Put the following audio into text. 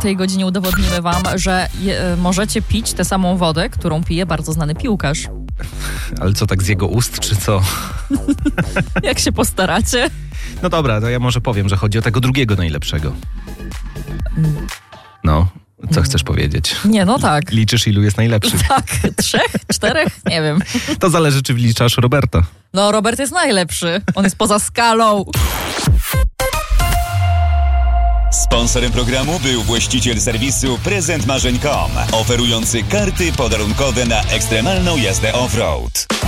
tej godzinie udowodnimy wam, że możecie pić tę samą wodę, którą pije bardzo znany piłkarz. Ale co, tak z jego ust, czy co? Jak się postaracie? No dobra, to ja może powiem, że chodzi o tego drugiego najlepszego. No, co chcesz powiedzieć? Nie, no tak. Liczysz, ilu jest najlepszych? Tak, 3, 4? Nie wiem. To zależy, czy wliczasz Roberta. No, Robert jest najlepszy. On jest poza skalą. Sponsorem programu był właściciel serwisu prezentmarzeń.com, oferujący karty podarunkowe na ekstremalną jazdę off-road.